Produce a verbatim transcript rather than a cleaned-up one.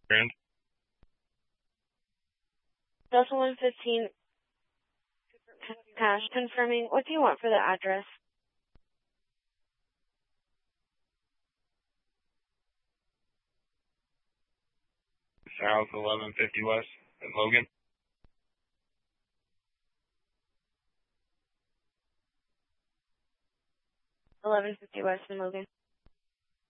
Grand. Delta one fifteen Cash, confirming. What do you want for the address? South eleven fifty West in Logan. eleven fifty West in Logan.